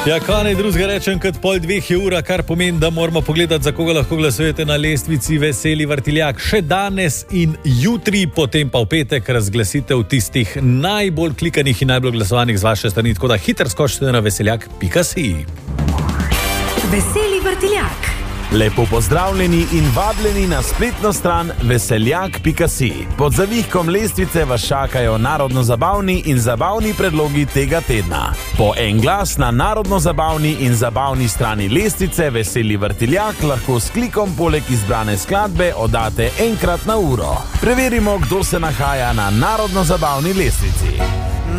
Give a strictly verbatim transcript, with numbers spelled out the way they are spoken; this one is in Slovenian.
Ja, kaj naj drugega rečem, kot pol dveh je ura, kar pomeni, da moramo pogledati, za koga lahko glasujete na lestvici Veseli vrtiljak. Še danes in jutri, potem pa v petek razglasitev tistih najbolj klikanih in najbolj glasovanih z vaše strani. Tako da hitro skočite na veseljak pika si. Veseli vrtiljak. Lepo pozdravljeni in vabljeni na spletno stran veseljak pika si. Pod zavihkom lestvice vas čakajo narodno-zabavni in zabavni predlogi tega tedna. Po en glas na narodno-zabavni in zabavni strani lestvice Veseli vrtiljak lahko s klikom poleg izbrane skladbe oddate enkrat na uro. Preverimo, kdo se nahaja na narodno-zabavni lestvici.